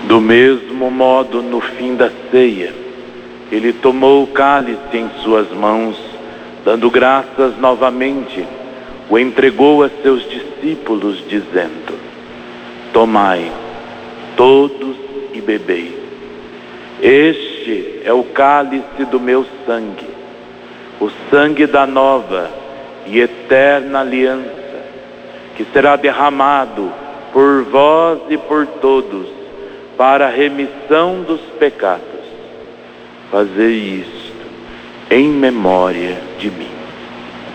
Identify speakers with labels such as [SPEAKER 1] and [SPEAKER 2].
[SPEAKER 1] Do mesmo modo, no fim da ceia, ele tomou o cálice em suas mãos, dando graças novamente, o entregou a seus discípulos, dizendo: tomai, todos e bebei. Este é o cálice do meu sangue, o sangue da nova e eterna aliança, que será derramado por vós e por todos, para a remissão dos pecados. Fazei isto em memória de mim.